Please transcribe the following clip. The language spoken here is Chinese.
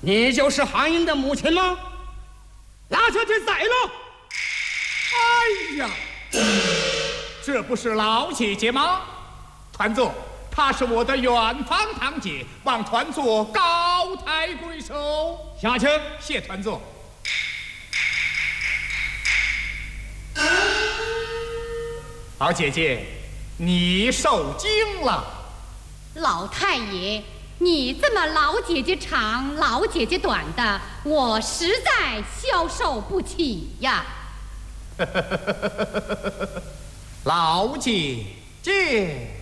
你就是韩英的母亲吗？拉下去宰了！ 哎呀，这不是老姐姐吗？团座，她是我的远方堂姐，望团座高抬贵手。 下去。 谢团座。好姐姐，你受惊了。 老太爷，你这么老姐姐长，老姐姐短的，我实在消受不起呀。 老姐姐。